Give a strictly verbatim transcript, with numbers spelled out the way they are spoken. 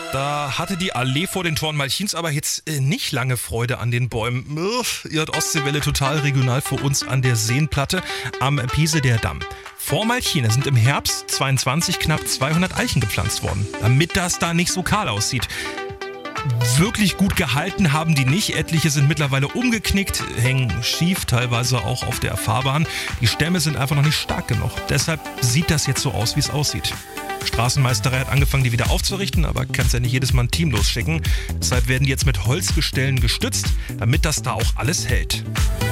Da hatte die Allee vor den Toren Malchins aber jetzt äh, nicht lange Freude an den Bäumen. Uff, ihr hört Ostseewelle total regional für uns an der Seenplatte am Piese der Damm. Vor Malchin sind im Herbst zweiundzwanzig knapp zweihundert Eichen gepflanzt worden, damit das da nicht so kahl aussieht. Wirklich gut gehalten haben die nicht. Etliche sind mittlerweile umgeknickt, hängen schief, teilweise auch auf der Fahrbahn. Die Stämme sind einfach noch nicht stark genug. Deshalb sieht das jetzt so aus, wie es aussieht. Straßenmeisterei hat angefangen, die wieder aufzurichten, aber kannst ja nicht jedes Mal ein Team losschicken. Deshalb werden die jetzt mit Holzgestellen gestützt, damit das da auch alles hält.